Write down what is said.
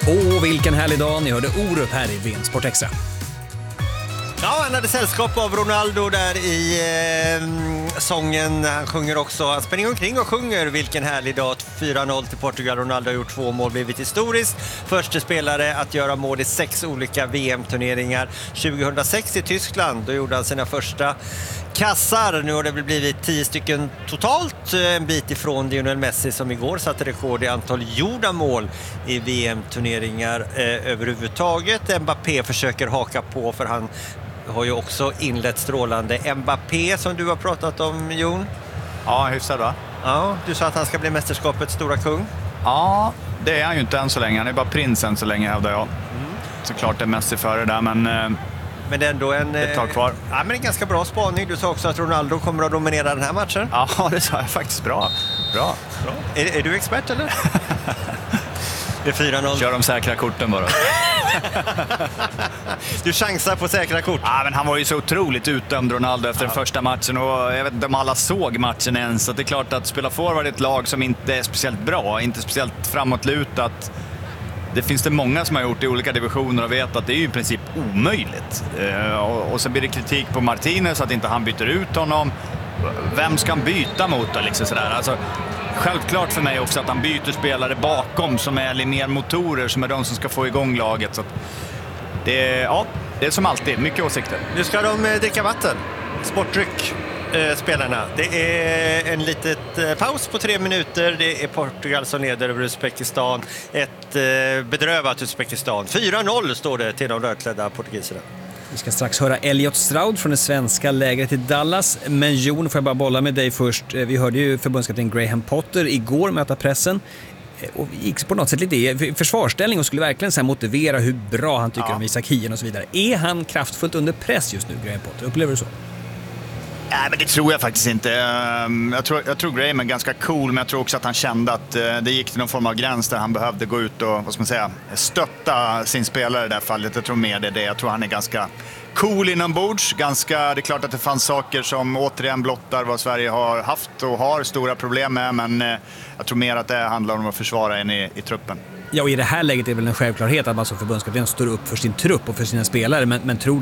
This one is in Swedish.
Och vilken härlig dag, ni hörde Orup här i VM Sport Extra. Ja, han hade sällskap av Ronaldo där i sången. Han sjunger också, han springer omkring och sjunger vilken härlig dag. 4-0 till Portugal. Ronaldo har gjort 2 mål, blivit historiskt. Första spelare att göra mål i 6 olika VM-turneringar. 2006 i Tyskland, då gjorde han sina första kassar. Nu har det blivit 10 stycken totalt, en bit ifrån Lionel Messi som igår satte rekord i antal gjorda mål i VM-turneringar överhuvudtaget. Mbappé försöker haka på, för han har ju också inlett strålande. Mbappé som du har pratat om, Jon. Ja, hyfsad va? Ja, du sa att han ska bli mästerskapets stora kung. Ja, det är han ju inte än så länge. Han är bara prins än så länge, hävdar jag. Såklart är Messi före där, men det är ändå ett tag kvar. Ja, men en ganska bra spaning. Du sa också att Ronaldo kommer att dominera den här matchen. Ja, det sa jag faktiskt. Bra. Är du expert eller? Det är 4-0. Kör de säkra korten bara. Du chansar på säkra kort. Ja, men han var ju så otroligt utdömd, Ronaldo, efter den första matchen. Och jag vet inte om alla såg matchen ens. Så det är klart att spela forward i ett lag som inte är speciellt bra, inte speciellt framåtlutat. Det finns det många som har gjort i olika divisioner och vet att det är ju i princip omöjligt. Och så blir det kritik på Martinez att inte han byter ut honom. Vem ska han byta mot då, liksom sådär? Alltså, självklart för mig också att han byter spelare bakom som är mer motorer, som är de som ska få igång laget. Så att det är som alltid, mycket åsikter. Nu ska de dricka vatten, sportdryck, spelarna. Det är en litet paus på 3 minuter. Det är Portugal som leder över Uzbekistan. Ett bedrövat Uzbekistan. 4-0 står det till de rödklädda portugiserna. Vi ska strax höra Elliot Stroud från det svenska lägret i Dallas. Men Jon, får jag bara bolla med dig först. Vi hörde ju förbundskapten Graham Potter igår möta pressen. Och gick på något sätt lite i försvarsställning och skulle verkligen så här motivera hur bra han tycker om Isak Hien och så vidare. Är han kraftfullt under press just nu, Graham Potter? Upplever du så? Nej, men det tror jag faktiskt inte. Jag tror Graham är ganska cool, men jag tror också att han kände att det gick till någon form av gräns där han behövde gå ut och, vad ska man säga, stötta sin spelare i det här fallet. Jag tror mer det är det. Jag tror han är ganska cool inombords. Det är klart att det fanns saker som återigen blottar vad Sverige har haft och har stora problem med, men jag tror mer att det handlar om att försvara en i truppen. Ja, och i det här läget är det väl en självklarhet att man som förbundskapten står upp för sin trupp och för sina spelare, men tror